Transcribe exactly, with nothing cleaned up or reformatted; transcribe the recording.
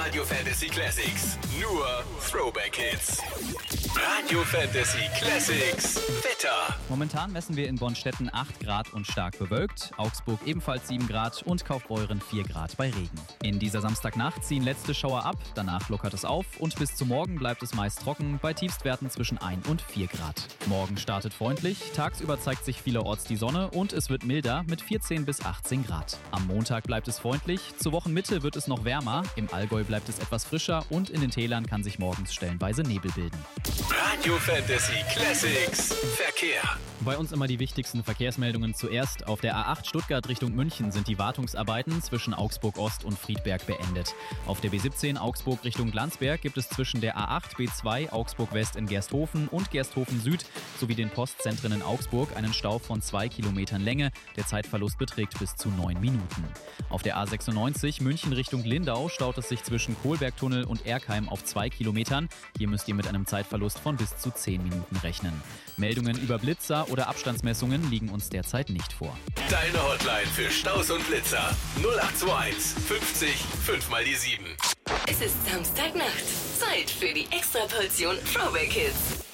Radio Fantasy Classics. Nur Throwback Hits. Radio Fantasy Classics. Wetter. Momentan messen wir in Bonstetten acht Grad und stark bewölkt, Augsburg ebenfalls sieben Grad und Kaufbeuren vier Grad bei Regen. In dieser Samstagnacht ziehen letzte Schauer ab, danach lockert es auf und bis zum Morgen bleibt es meist trocken bei Tiefstwerten zwischen ein und vier Grad. Morgen startet freundlich, tagsüber zeigt sich vielerorts die Sonne und es wird milder mit vierzehn bis achtzehn Grad. Am Montag bleibt es freundlich, zur Wochenmitte wird es noch wärmer, im Allgäu bleibt es etwas frischer und in den Tälern kann sich morgens stellenweise Nebel bilden. Radio Fantasy Classics. Verkehr. Bei uns immer die wichtigsten Verkehrsmeldungen zuerst. Auf der A acht Stuttgart Richtung München sind die Wartungsarbeiten zwischen Augsburg Ost und Friedberg beendet. Auf der B siebzehn Augsburg Richtung Landsberg gibt es zwischen der A acht B zwei Augsburg West in Gersthofen und Gersthofen Süd sowie den Postzentren in Augsburg einen Stau von zwei Kilometern Länge. Der Zeitverlust beträgt bis zu neun Minuten. Auf der A sechsundneunzig München Richtung Lindau staut es sich zwischen Kohlbergtunnel und Erkheim auf zwei Kilometern. Hier müsst ihr mit einem Zeitverlust von bis zu zehn Minuten rechnen. Meldungen über Blitzer oder Abstandsmessungen liegen uns derzeit nicht vor. Deine Hotline für Staus und Blitzer. null acht zwei eins fünfzig fünf mal die sieben. Es ist Samstagnacht. Zeit für die Extraportion Throwback Hits.